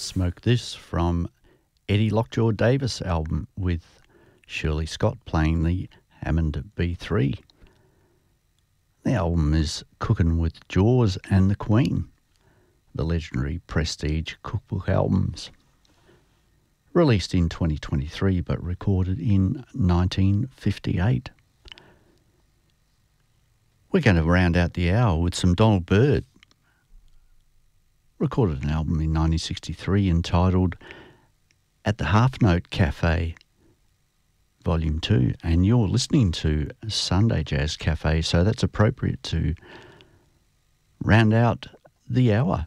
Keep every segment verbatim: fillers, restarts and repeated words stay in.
Smoke This from Eddie Lockjaw Davis album with Shirley Scott playing the Hammond B three. The album is Cookin' with Jaws and the Queen, the legendary Prestige cookbook albums. Released in twenty twenty-three but recorded in nineteen fifty-eight. We're going to round out the hour with some Donald Byrd. Recorded an album in nineteen sixty-three entitled At the Half Note Cafe, Volume two, and you're listening to Sunday Jazz Cafe, so that's appropriate to round out the hour.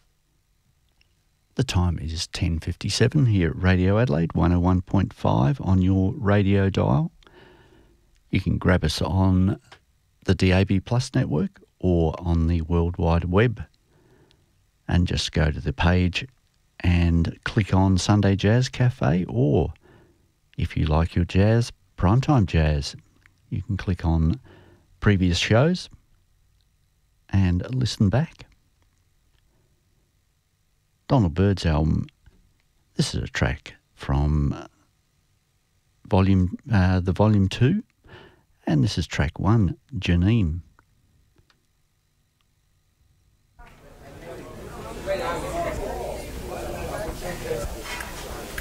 The time is ten fifty-seven here at Radio Adelaide, one oh one point five on your radio dial. You can grab us on the D A B Plus network or on the World Wide Web, and just go to the page and click on Sunday Jazz Cafe, or if you like your jazz, Primetime Jazz, you can click on previous shows and listen back. Donald Byrd's album, this is a track from volume, uh, the volume two, and this is track one, Janine.